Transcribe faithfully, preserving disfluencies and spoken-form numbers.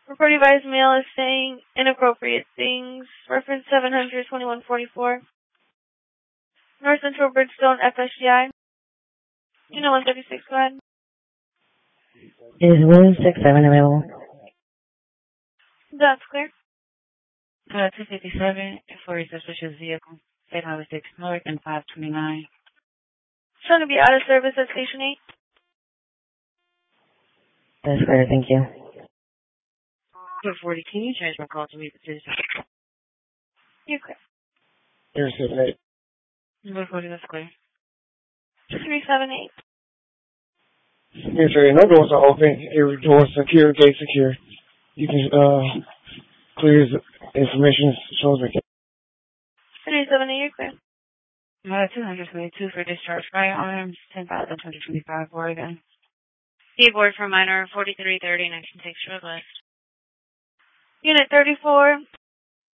Report advised mail is saying inappropriate things. Reference seven hundred twenty-one forty-four. North Central Bridgestone F S G I. You know one thirty-six, go ahead. Is one six seven available? That's clear. Uh, two fifty-seven for your suspicious vehicle. State Highway six North and five twenty-nine. It's going to be out of service at Station eight. That's clear, thank you. four forty, can you change my call to meet the citizen? You're clear. Here's seven eight. four forty, that's clear. three seven eight. Here's your no doors are open. Your doors secure, gate secure. You can uh clear the information shows me. three seven eight, you're clear. Uh, two twenty-two for discharge firearms, ten thousand two hundred twenty-five Oregon. Keyboard for minor forty-three thirty, Nation six Road West. Unit thirty-four,